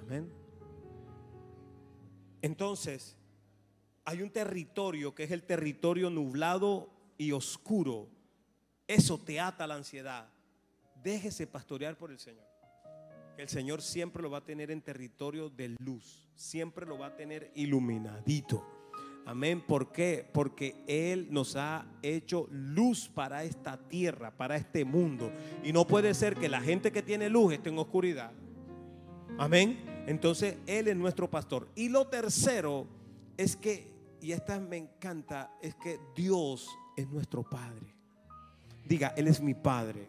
Amén. Entonces, hay un territorio que es el territorio nublado y oscuro. Eso te ata a la ansiedad. Déjese pastorear por el Señor. El Señor siempre lo va a tener en territorio de luz. Siempre lo va a tener iluminadito. Amén. ¿Por qué? Porque Él nos ha hecho luz para esta tierra, para este mundo. Y no puede ser que la gente que tiene luz esté en oscuridad. Amén. Entonces Él es nuestro pastor. Y lo tercero es que, y esta me encanta, es que Dios es nuestro Padre. Diga, Él es mi Padre.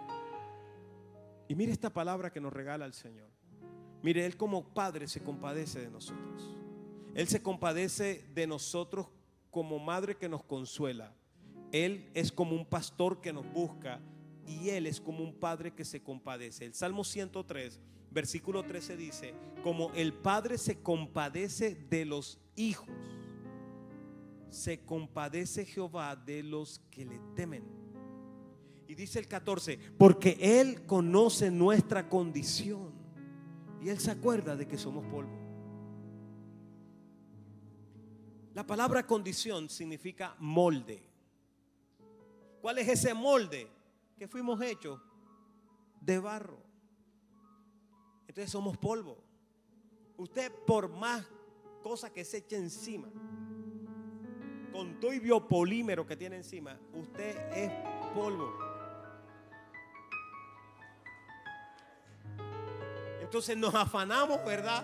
Y mire esta palabra que nos regala el Señor. Mire, Él como Padre se compadece de nosotros. Él se compadece de nosotros como madre que nos consuela. Él es como un pastor que nos busca. Y Él es como un padre que se compadece. El Salmo 103, versículo 13 dice: como el Padre se compadece de los hijos, se compadece Jehová de los que le temen. Y dice el 14: porque Él conoce nuestra condición y Él se acuerda de que somos polvo. La palabra condición significa molde. ¿Cuál es ese molde? Que fuimos hechos de barro. Entonces somos polvo. Usted, por más cosas que se eche encima, con todo y biopolímero que tiene encima, usted es polvo. Entonces nos afanamos, ¿verdad?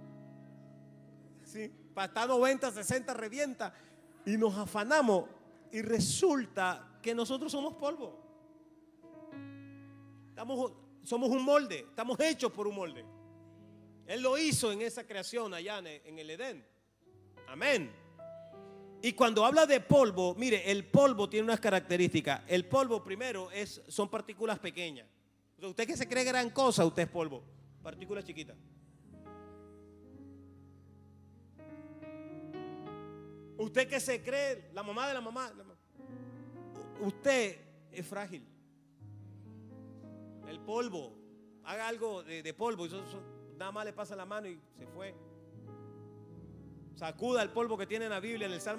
Sí, para estar 90, 60 revienta. Y nos afanamos y resulta que nosotros somos polvo. Somos un molde, estamos hechos por un molde. Él lo hizo en esa creación allá en el Edén. Amén. Y cuando habla de polvo, mire, el polvo tiene unas características. El polvo primero son partículas pequeñas. O sea, usted que se cree gran cosa, usted es polvo. Partículas chiquitas. Usted que se cree la mamá de la mamá, usted es frágil. El polvo, haga algo de polvo y nada más le pasa la mano y se fue. Sacuda el polvo que tiene en la Biblia, en el Salmo